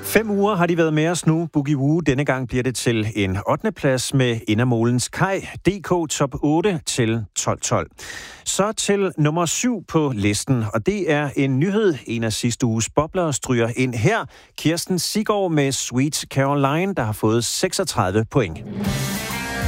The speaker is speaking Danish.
5 uger har de været med os nu. Boogie Woo. Denne gang bliver det til en 8. plads med Indermolens Kaj. DK top 8 til 12-12. Så til nummer 7 på listen, og det er en nyhed. En af sidste uges bobler stryger ind her. Kirsten Siggaard med Sweet Caroline, der har fået 36 point.